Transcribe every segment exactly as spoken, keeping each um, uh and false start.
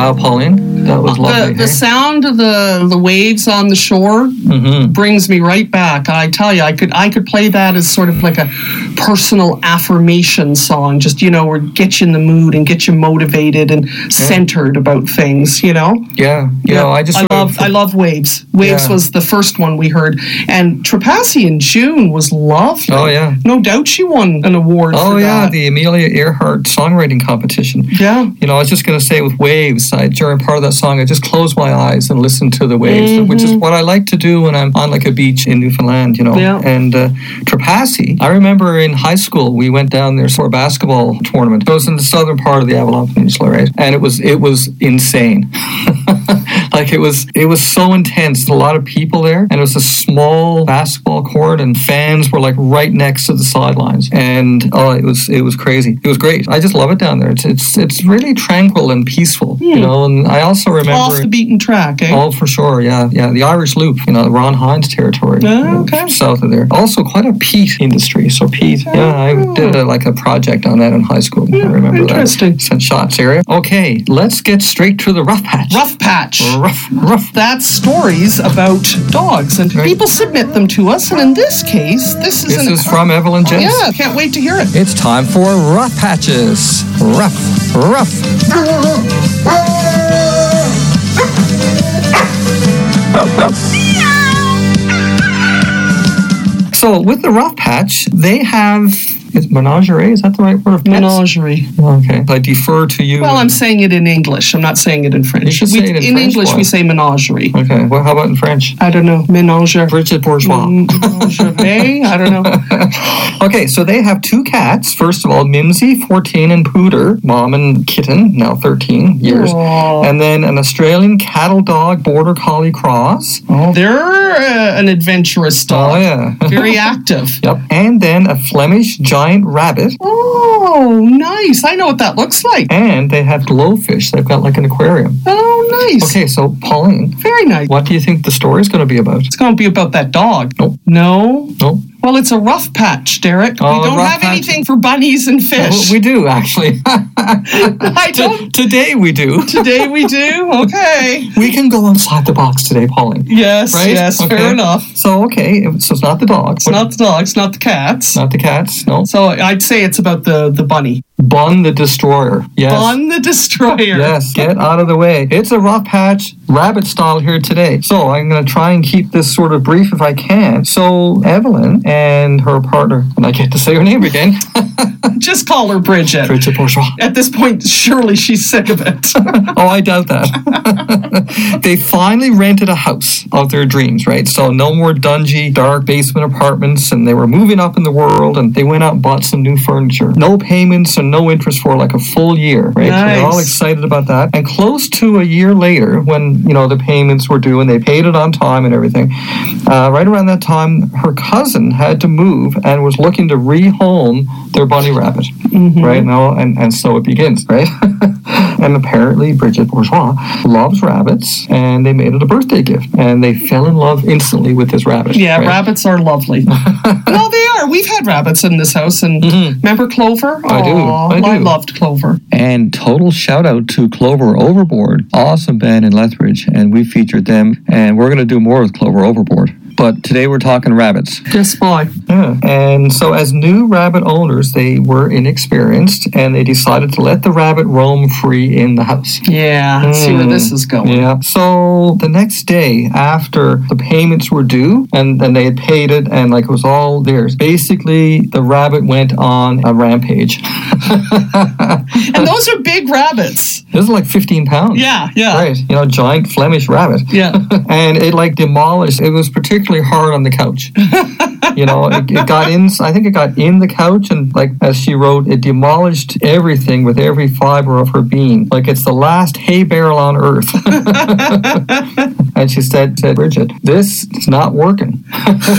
Wow, Pauline, that was lovely. The, the hey? sound of the, the waves on the shore Mm-hmm. brings me right back. I tell you, I could I could play that as sort of like a personal affirmation song, just, you know, or get you in the mood and get you motivated and yeah. centered about things, you know? Yeah, you yeah. know, I just I love of, I love Waves. Waves yeah. was the first one we heard, and Trepassey in June was lovely. Oh yeah, no doubt she won an award. Oh for yeah, that. the Amelia Earhart songwriting competition. Yeah, you know, I was just going to say with Waves, I, during part of that song, I just close my eyes and listen to the waves, mm-hmm. which is what I like to do when I'm on like a beach in Newfoundland. You know, yeah. and uh, Trepassey, I remember in high school we went down there for a basketball tournament. It was in the southern part of the Avalon Peninsula, right? And it was it was insane. Like it was, it was so intense. A lot of people there, and it was a small basketball court, and fans were like right next to the sidelines. And oh, it was, it was crazy. It was great. I just love it down there. It's, it's, it's really tranquil and peaceful, mm. you know. And I also remember off the beaten track, eh? Oh, for sure, yeah, yeah. The Irish Loop, you know, the Ron Hines territory, oh, okay. south of there. Also, quite a peat industry. So peat, oh. yeah. I did a, like a project on that in high school. Yeah, I remember interesting. that. Sent shots area. Okay, let's get straight to the rough patch. Rough patch. Rough, rough. That's stories about dogs, and right. people submit them to us. And in this case, this is this an, is from Evelyn Jens. Oh, yeah, can't wait to hear it. It's time for rough patches. Rough, rough. So with the rough patch, they have. Is menagerie? Is that the right word of pets? Menagerie. Okay. I defer to you. Well, I'm saying it in English. I'm not saying it in French. You should we, say it in, in French. English, Why? we say menagerie. Okay. Well, how about in French? I don't know. Ménager. Bridget Bourgeois. Menagerie? I don't know. Okay, so they have two cats. First of all, Mimsy, fourteen, and Pooter, mom and kitten, now thirteen years. Aww. And then an Australian cattle dog, border collie cross. Oh, they're uh, an adventurous dog. Oh, yeah. Very active. Yep. And then a Flemish giant rabbit. Oh, nice. I know what that looks like. And they have glowfish. They've got like an aquarium. Oh, nice. Okay, so Pauline. Very nice. What do you think the story is going to be about? It's going to be about that dog. Nope. No? Nope. Well, it's a rough patch, Derek. Oh, we don't have patch. anything for bunnies and fish. Well, we do, actually. I don't. Today we do. Today we do? Okay. We can go inside the box today, Pauline. Yes, right? yes, okay. fair enough. So, okay, so it's not the dogs. It's not the dogs, not the cats. Not the cats, no. So I'd say it's about the, the bunny. Bun the Destroyer. Yes. Bun the Destroyer. Yes, get out of the way. It's a rough patch, rabbit style here today. So I'm going to try and keep this sort of brief if I can. So Evelyn and her partner, and I get to say her name again. Just call her Bridget. Bridget Bourgeois. At this point, surely she's sick of it. Oh, I doubt that. They finally rented a house of their dreams, right? So no more dungy, dark basement apartments, and they were moving up in the world, and they went out and bought some new furniture. No payments and no interest for like a full year, right? Nice. So they're all excited about that. And close to a year later, when, you know, the payments were due and they paid it on time and everything, uh, right around that time, her cousin had to move and was looking to rehome their bunny rabbit, mm-hmm. right? Now, and, and so it begins, right? And apparently Bridget Bourgeois loves rabbits, and they made it a birthday gift, and they fell in love instantly with this rabbit. Yeah, right? Rabbits are lovely. No, they are. We've had rabbits in this house, and mm-hmm. remember Clover? I do. Aww, I do. I loved Clover. And total shout out to Clover Overboard, awesome band in Lethbridge, and we featured them, and we're going to do more with Clover Overboard. But today we're talking rabbits. Yes, boy. Yeah. And so as new rabbit owners, they were inexperienced, and they decided to let the rabbit roam free in the house. Yeah, let's mm. see where this is going. Yeah. So the next day, after the payments were due, and then they had paid it, and like it was all theirs, basically the rabbit went on a rampage. And those are big rabbits. This is like fifteen pounds. Yeah, yeah. Right. You know, giant Flemish rabbit. Yeah. And it like demolished, it was particularly hard on the couch. You know, it, it got in, I think it got in the couch, and like, as she wrote, it demolished everything with every fiber of her being. Like it's the last hay barrel on earth. And she said, said, Bridget, this is not working.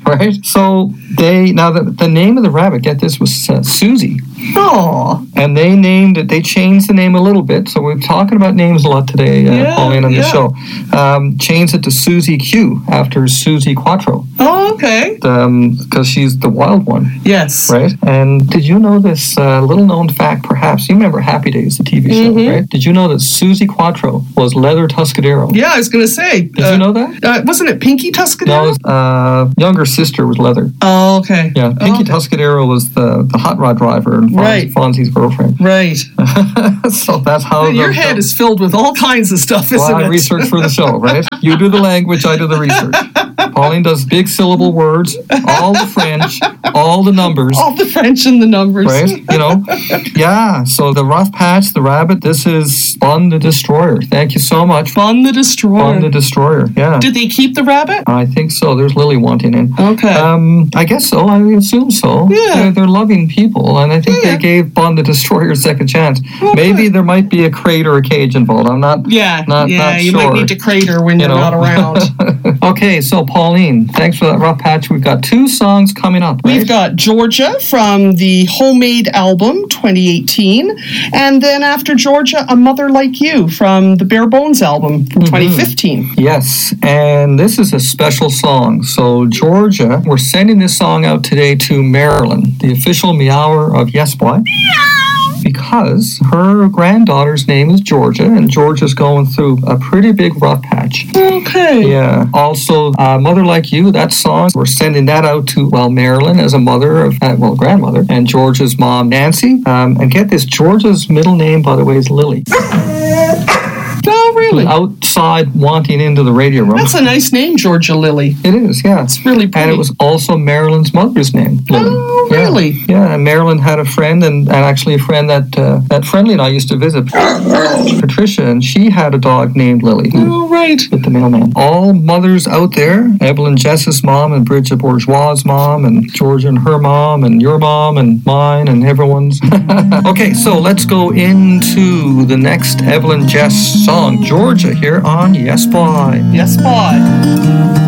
right? So they, now the, the name of the rabbit, get this, was uh, Susie. Oh. And they named it, they changed the name a little bit. So we're talking about names a lot today, uh, Yeah, Pauline, on the yeah. show. Um, changed it to Susie Q after Susie Quattro, Oh, okay. because she's the wild one, Yes. right? And did you know this uh, little known fact, perhaps? You remember Happy Days, the T V show, Mhm. right? Did you know that Susie Quattro was Leather Tuscadero? Yeah, I was going to say. Did you know that? Uh, wasn't it Pinky No, Tuscadero? his uh, younger sister was Leather. Oh, okay. Yeah, Pinky Oh, okay. Tuscadero was the, the hot rod driver and Fonz, Right. Fonzie's girlfriend. Right. So that's how Your the, head the, is filled with all kinds of stuff, isn't well, I it? research for the show, right? You do the language, I do the research. Pauline does big syllable words, all the French, all the numbers, All the French and the numbers. right? You know, yeah. So the rough patch, the rabbit. This is Bun the Destroyer. Thank you so much, Fun the Destroyer. Bun the Destroyer. Yeah, Did they keep the rabbit? I think so. There's Lily wanting in. Okay. Um, I guess so. I assume so. Yeah. They're, they're loving people, and I think Yeah. they gave Bun the Destroyer a second chance. Okay. Maybe there might be a crate or a cage involved. I'm not. yeah. Not- yeah. not you sure. might need to crater when You you're know. not around. Okay, so Pauline, thanks for that rough patch. We've got two songs coming up. Right? We've got Georgia from the Homemade album twenty eighteen, and then after Georgia, A Mother Like You from the Bare Bones album from Mm-hmm. twenty fifteen. Yes, and this is a special song. So, Georgia, we're sending this song out today to Marilyn, the official meower of Yes Boy, because her granddaughter's name is Georgia, and Georgia's going through a pretty big rough patch. Okay. Yeah. Also, uh, Mother Like You, that song, we're sending that out to, well, Marilyn as a mother of, uh, well, grandmother, and Georgia's mom, Nancy. Um, and get this, Georgia's middle name, by the way, is Lily. Oh, really? Outside wanting into the radio room. That's a nice name, Georgia Lily. It is, yeah. It's really pretty. And it was also Marilyn's mother's name, Lily. Oh, Yeah. really? Yeah, and Marilyn had a friend, and, and actually a friend that uh, that Friendly and I used to visit, Patricia, and she had a dog named Lily. Oh, right. With the mailman. All mothers out there, Evelyn Jess's mom and Bridget Bourgeois' mom and Georgia and her mom and your mom and mine and everyone's. Okay, so let's go into the next Evelyn Jess song, Georgia, here on Yes Boy. Yes, bye.